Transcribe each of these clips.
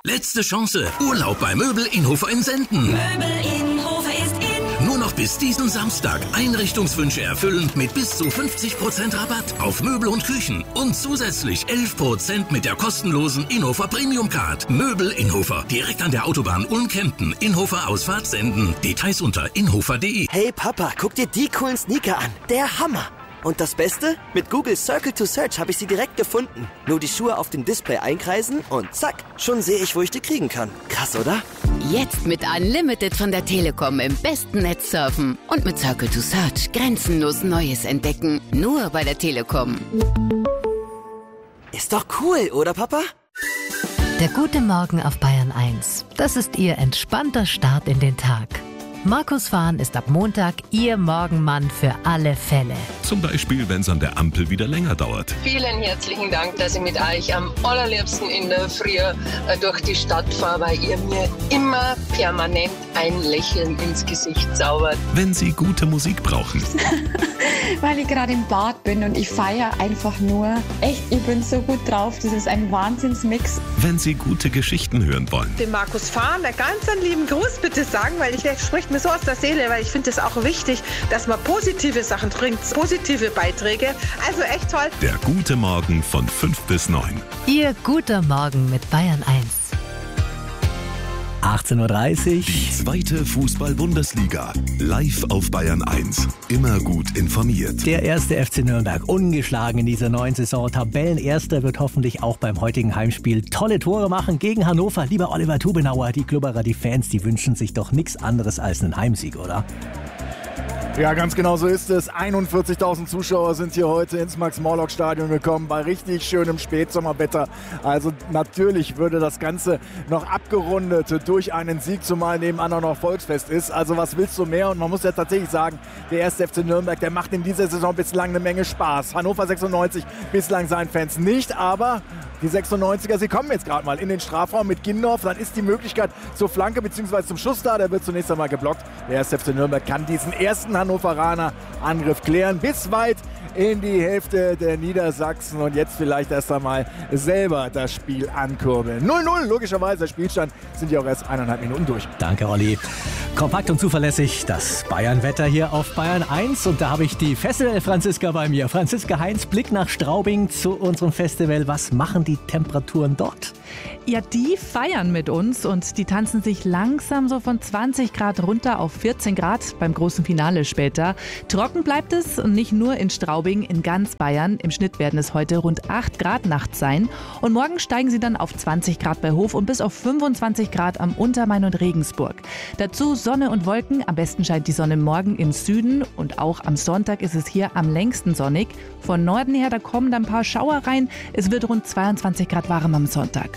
Letzte Chance. Urlaub bei Möbel Inhofer in Senden. Möbel Inhofer ist in. Nur noch bis diesen Samstag. Einrichtungswünsche erfüllen mit bis zu 50% Rabatt auf Möbel und Küchen. Und zusätzlich 11% mit der kostenlosen Inhofer Premium Card. Möbel Inhofer. Direkt an der Autobahn Ulm-Kempten. Inhofer Ausfahrt Senden. Details unter inhofer.de. Hey Papa, guck dir die coolen Sneaker an. Der Hammer. Und das Beste? Mit Google Circle to Search habe ich sie direkt gefunden. Nur die Schuhe auf dem Display einkreisen und zack, schon sehe ich, wo ich die kriegen kann. Krass, oder? Jetzt mit Unlimited von der Telekom im besten Netz surfen. Und mit Circle to Search grenzenlos Neues entdecken. Nur bei der Telekom. Ist doch cool, oder Papa? Der gute Morgen auf Bayern 1. Das ist Ihr entspannter Start in den Tag. Markus Fahn ist ab Montag Ihr Morgenmann für alle Fälle. Zum Beispiel, wenn es an der Ampel wieder länger dauert. Vielen herzlichen Dank, dass ich mit euch am allerliebsten in der Früh durch die Stadt fahre, weil ihr mir immer permanent ein Lächeln ins Gesicht zaubert. Wenn Sie gute Musik brauchen. Weil ich gerade im Bad bin und ich feiere einfach nur. Echt, ich bin so gut drauf. Das ist ein Wahnsinnsmix. Wenn Sie gute Geschichten hören wollen. Dem Markus Fahn einen ganz lieben Gruß bitte sagen, weil der spricht mir so aus der Seele, weil ich finde es auch wichtig, dass man positive Sachen bringt, positive Beiträge. Also echt toll. Der gute Morgen von 5 bis 9. Ihr guter Morgen mit Bayern 1. 18.30 Uhr. Die zweite Fußball-Bundesliga. Live auf Bayern 1. Immer gut informiert. Der erste FC Nürnberg ungeschlagen in dieser neuen Saison. Tabellenerster wird hoffentlich auch beim heutigen Heimspiel tolle Tore machen gegen Hannover. Lieber Oliver Tubenauer, die Klubberer, die Fans, die wünschen sich doch nichts anderes als einen Heimsieg, oder? Ja, ganz genau so ist es. 41.000 Zuschauer sind hier heute ins Max-Morlock-Stadion gekommen bei richtig schönem Spätsommerwetter. Also natürlich würde das Ganze noch abgerundet durch einen Sieg, zumal nebenan auch noch Volksfest ist. Also was willst du mehr? Und man muss ja tatsächlich sagen, der erste FC Nürnberg, der macht in dieser Saison bislang eine Menge Spaß. Hannover 96 bislang seinen Fans nicht, aber die 96er, sie kommen jetzt gerade mal in den Strafraum mit Gindorf. Dann ist die Möglichkeit zur Flanke bzw. zum Schuss da. Der wird zunächst einmal geblockt. Der erste FC Nürnberg kann diesen ersten Hannoveraner Angriff klären. Bis weit in die Hälfte der Niedersachsen und jetzt vielleicht erst einmal selber das Spiel ankurbeln. 0-0, logischerweise, der Spielstand sind ja auch erst 1,5 Minuten durch. Danke, Olli. Kompakt und zuverlässig das Bayern-Wetter hier auf Bayern 1 und da habe ich die Festival-Franziska bei mir. Franziska Heinz, Blick nach Straubing zu unserem Festival. Was machen die Temperaturen dort? Ja, die feiern mit uns und die tanzen sich langsam so von 20 Grad runter auf 14 Grad beim großen Finale später. Trocken bleibt es und nicht nur in Straubing, in ganz Bayern. Im Schnitt werden es heute rund 8 Grad nachts sein und morgen steigen sie dann auf 20 Grad bei Hof und bis auf 25 Grad am Untermain und Regensburg. Dazu Sonne und Wolken, am besten scheint die Sonne morgen im Süden und auch am Sonntag ist es hier am längsten sonnig. Von Norden her, da kommen dann ein paar Schauer rein. Es wird rund 22 Grad warm am Sonntag.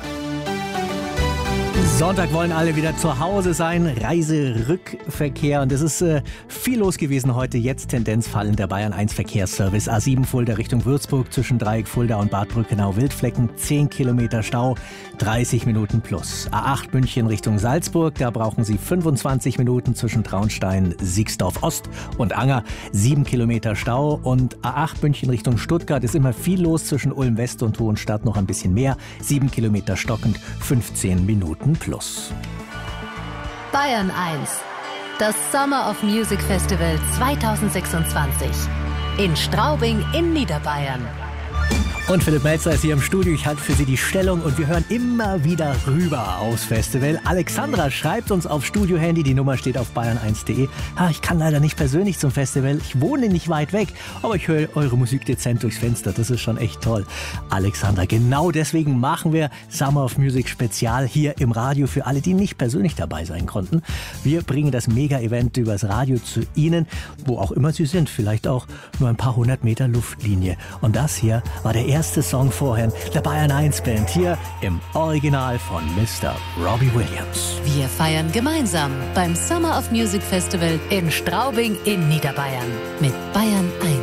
Sonntag wollen alle wieder zu Hause sein, Reiserückverkehr und es ist viel los gewesen heute. Jetzt Tendenz fallend der Bayern 1 Verkehrsservice. A7 Fulda Richtung Würzburg zwischen Dreieck Fulda und Bad Brückenau-Wildflecken 10 Kilometer Stau, 30 Minuten plus. A8 München Richtung Salzburg, da brauchen Sie 25 Minuten zwischen Traunstein, Siegsdorf Ost und Anger, 7 Kilometer Stau und A8 München Richtung Stuttgart ist immer viel los zwischen Ulm West und Hohenstadt noch ein bisschen mehr, 7 Kilometer stockend, 15 Minuten plus. Bayern 1. Das Summer of Music Festival 2026. In Straubing in Niederbayern. Und Philipp Melzer ist hier im Studio. Ich halte für Sie die Stellung und wir hören immer wieder rüber aufs Festival. Alexandra schreibt uns auf Studio-Handy, die Nummer steht auf bayern1.de. Ich kann leider nicht persönlich zum Festival, ich wohne nicht weit weg, aber ich höre eure Musik dezent durchs Fenster. Das ist schon echt toll. Alexandra, genau deswegen machen wir Summer of Music Spezial hier im Radio für alle, die nicht persönlich dabei sein konnten. Wir bringen das Mega-Event übers Radio zu Ihnen, wo auch immer Sie sind. Vielleicht auch nur ein paar 100 Meter Luftlinie. Und das hier war der erste Song vorher, der Bayern 1 Band, hier im Original von Mr. Robbie Williams. Wir feiern gemeinsam beim Summer of Music Festival in Straubing in Niederbayern mit Bayern 1.